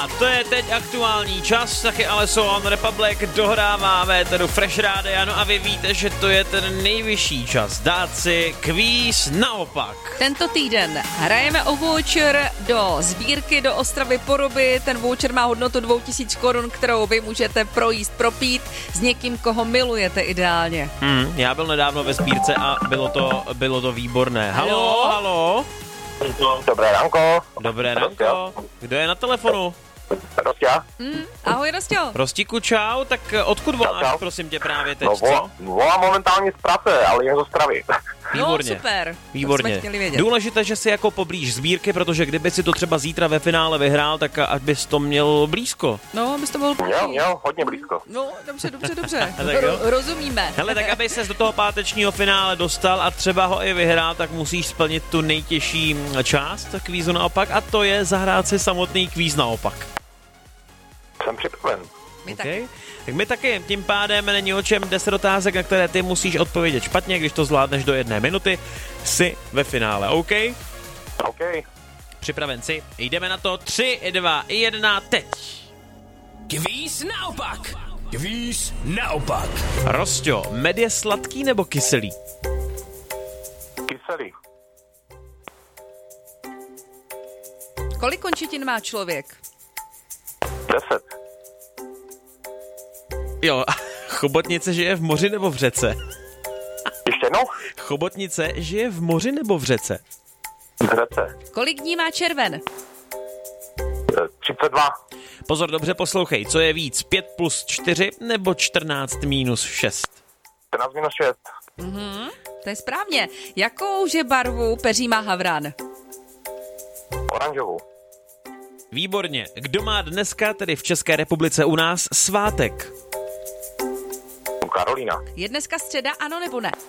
1, to je teď aktuální čas, taky ale One Republic dohráváme tedy Fresh Rádia, no a vy víte, že to je ten nejvyšší čas dát si kvíz naopak. Tento týden hrajeme o voucher do sbírky do Ostravy Poruby, ten voucher má hodnotu 2000 korun, kterou vy můžete projíst, propít s někým, koho milujete ideálně. Já byl nedávno ve sbírce a bylo to výborné. Halo? Dobré ránko. Dobré ránko. Kdo je na telefonu? Rostia. Ahoj, Rostio. Rostíku, čau, tak odkud voláš, Čau. prosím tě, právě teď? Volám momentálně z práce, ale jen z Ostravy. Výborně. No, super. Výborně. To jsme chtěli vědět. Důležité, že jsi jako poblíž sbírky, protože kdyby si to třeba zítra ve finále vyhrál, tak ať bys to měl blízko. No, bys to mohl... Měl, hodně blízko. No, dobře. Tak jo. Rozumíme. Hele, tak aby ses do toho pátečního finále dostal a třeba ho i vyhrál, tak musíš splnit tu nejtěžší část kvízu naopak a to je zahrát si samotný kvíz naopak. Jsem připraven. My Okay. Tak my taky, tím pádem není o čem 10 otázek, na které ty musíš odpovědět špatně, když to zvládneš do 1 minuty, jsi ve finále, OK? OK. Připraven si, jdeme na to, 3, 2, 1, teď. Kvíz naopak. Rosťo, med je sladký nebo kyselý? Kyselý. Kolik končetin má člověk? 10. Jo, chobotnice žije v moři nebo v řece? Ještě jednou? Chobotnice žije v moři nebo v řece? V řece. Kolik dní má červen? 32. Pozor, dobře poslouchej, co je víc, 5 plus 4 nebo 14 minus 6? 14 minus 6. To je správně. Jakouže barvu peří má havran? Oranžovou. Výborně. Kdo má dneska, tedy v České republice u nás, svátek? Karolína. Je dneska středa, ano nebo ne?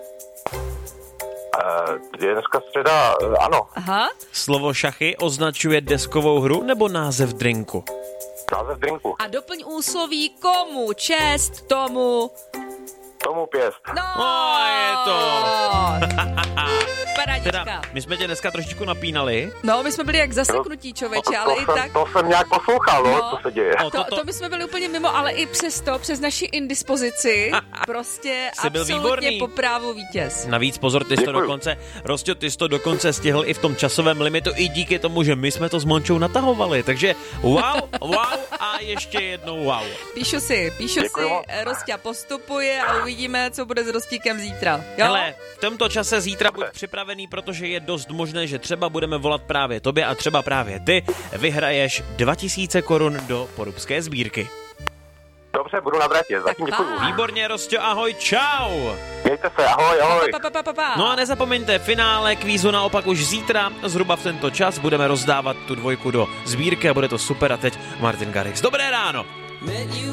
Je dneska středa, ano. Aha. Slovo šachy označuje deskovou hru nebo název drinku? Název drinku. A doplň úsloví komu čest, tomu... Tomu pěst. No, je to. Paradička. Teda, my jsme tě dneska trošičku napínali. No, my jsme byli jak zaseknutí, člověče, ale i tak... To jsem nějak poslouchal, co se děje. To my jsme byli úplně mimo, ale i přesto, přes naši indispozici, prostě Jsi byl absolutně výborný. po právu vítěz. Navíc pozor, ty jsi to Děkuju. dokonce, Rostio, ty jsi to dokonce stihl i v tom časovém limitu, i díky tomu, že my jsme to s Mončou natahovali. Takže wow a ještě jednou wow. Píšu si, Děkuju moc. Rostia postupuje a uvidíme, co bude s Rostíkem zítra. Jo? Hele, v tomto čase zítra buď připravený, protože je dost možné, že třeba budeme volat právě tobě a třeba právě ty vyhraješ 2000 korun do porubské sbírky. Dobře, budu na drátě, zatím Tak děkuju. pa. Výborně, Rostio, ahoj, čau! Mějte se, ahoj. Pa. No a nezapomeňte, finále kvízu naopak už zítra, zhruba v tento čas, budeme rozdávat tu 2 do sbírky a bude to super a teď Martin Garrix. Dobré ráno!